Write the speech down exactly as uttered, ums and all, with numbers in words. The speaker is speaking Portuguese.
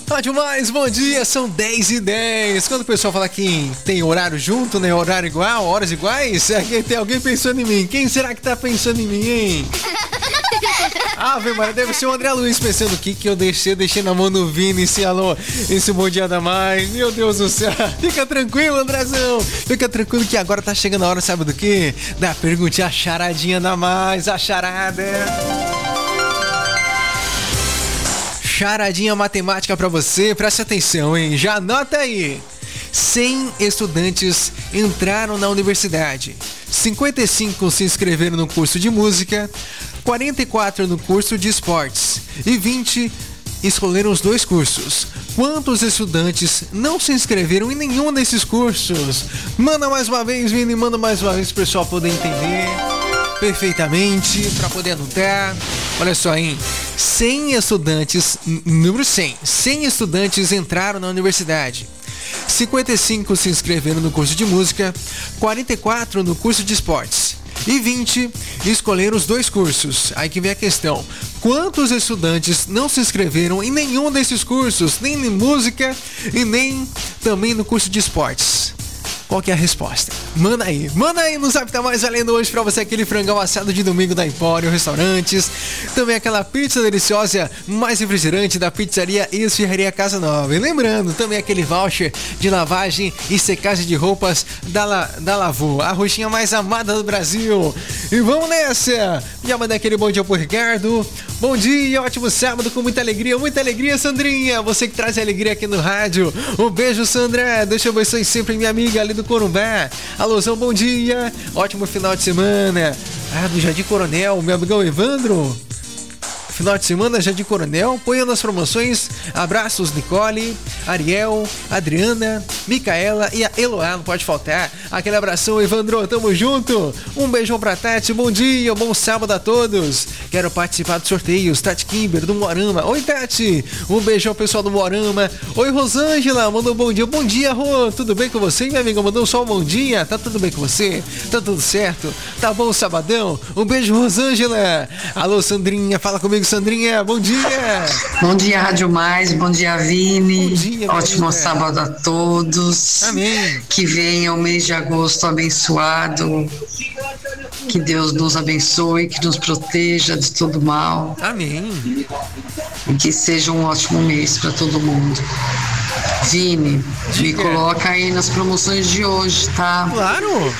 Rádio Mais, bom dia, são dez e dez. Quando o pessoal fala que tem horário junto, né? Horário igual, horas iguais, é, tem alguém pensando em mim. Quem será que tá pensando em mim, hein? Ave Maria, deve ser o André Luiz pensando o que que eu deixei, deixei na mão do Vini, esse alô, esse bom dia da mais. Meu Deus do céu, fica tranquilo, Andrezão. Fica tranquilo que agora tá chegando a hora, sabe do quê? Da perguntinha, a charadinha da mais, a charada. Charadinha matemática pra você, presta atenção, hein? Já anota aí. cem estudantes entraram na universidade. cinquenta e cinco se inscreveram no curso de música, quarenta e quatro no curso de esportes e vinte escolheram os dois cursos. Quantos estudantes não se inscreveram em nenhum desses cursos? Manda mais uma vez, Vini, manda mais uma vez pro pessoal poder entender perfeitamente, para poder anotar. Olha só, hein? cem estudantes, número cem, cem estudantes entraram na universidade. cinquenta e cinco se inscreveram no curso de música, quarenta e quatro no curso de esportes e vinte escolheram os dois cursos. Aí que vem a questão: quantos estudantes não se inscreveram em nenhum desses cursos, nem em música e nem também no curso de esportes? Qual que é a resposta? Manda aí, manda aí no Zap, tá mais valendo hoje pra você aquele frangão assado de domingo da Empório Restaurantes, também aquela pizza deliciosa, mais refrigerante da pizzaria e esfirraria Casa Nova. E lembrando, também aquele voucher de lavagem e secagem de roupas da, La, da Lavô, a roxinha mais amada do Brasil. E vamos nessa! Já mandei aquele bom dia pro Ricardo. Bom dia, ótimo sábado com muita alegria, muita alegria, Sandrinha, você que traz alegria aqui no rádio. Um beijo, Sandra, Deus te abençoe sempre, minha amiga ali do Corumbá. Alôzão, bom dia, ótimo final de semana. Ah, do Jardim Coronel, meu amigão Evandro. Final de semana, Jardim Coronel, apoiando as promoções. Abraços, Nicole, Ariel, Adriana, Micaela e a Eloá, não pode faltar. Aquele abração, Evandro, tamo junto. Um beijão pra Tati, bom dia, bom sábado a todos. Quero participar dos sorteios, Tati Kimber, do Moarama. Oi, Tati, um beijão pessoal do Moarama. Oi, Rosângela, mandou um bom dia. Bom dia, Rô, tudo bem com você, minha amiga? Mandou só um bom dia, tá tudo bem com você? Tá tudo certo? Tá bom, sabadão? Um beijo, Rosângela. Alô, Sandrinha, fala comigo, Sandrinha, bom dia. Bom dia, Rádio Mais, bom dia, Vini. Bom dia, ótimo sábado a todos. Amém. Que venha o mês de agosto abençoado. Que Deus nos abençoe, que nos proteja de todo mal. Amém. E que seja um ótimo mês para todo mundo. Vini, Diga. me coloca aí nas promoções de hoje, tá? Claro.